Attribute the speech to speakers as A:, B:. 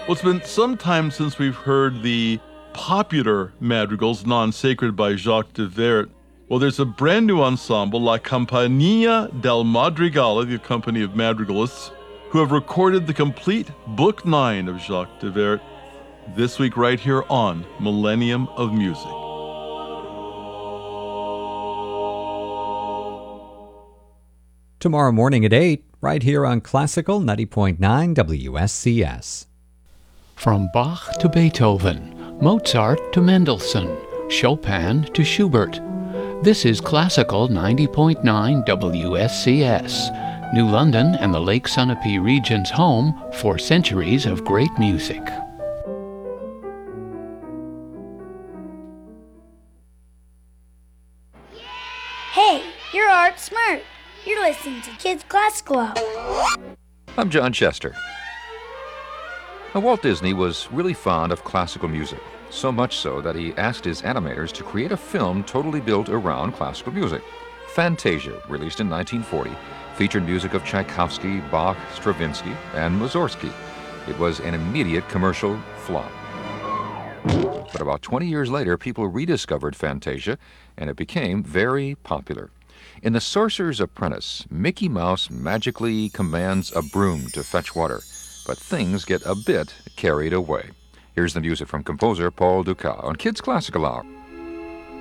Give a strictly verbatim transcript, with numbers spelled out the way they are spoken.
A: Well, it's been some time since we've heard the popular madrigals, Non-Sacred by Jacques de Vert. Well, there's a brand new ensemble, La Compagnia del Madrigale, the company of madrigalists, who have recorded the complete Book Nine of Jacques de Vert this week right here on Millennium of Music.
B: Tomorrow morning at eight, right here on Classical ninety point nine W S C S.
C: From Bach to Beethoven, Mozart to Mendelssohn, Chopin to Schubert. This is Classical ninety point nine W S C S, New London and the Lake Sunapee region's home for centuries of great music.
D: Hey, you're Art Smart. You're listening to Kids Classical Hour.
E: I'm John Chester. Now, Walt Disney was really fond of classical music, so much so that he asked his animators to create a film totally built around classical music. Fantasia, released in nineteen forty, featured music of Tchaikovsky, Bach, Stravinsky, and Mussorgsky. It was an immediate commercial flop. But about twenty years later, people rediscovered Fantasia, and it became very popular. In The Sorcerer's Apprentice, Mickey Mouse magically commands a broom to fetch water, but things get a bit carried away. Here's the music from composer Paul Dukas on Kids Classical Hour.